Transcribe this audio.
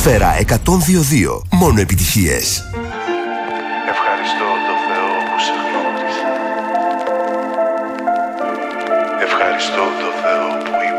Σφαίρα 102.2. Μόνο επιτυχίες. Ευχαριστώ το Θεό που σε γνώρισα. Ευχαριστώ το Θεό που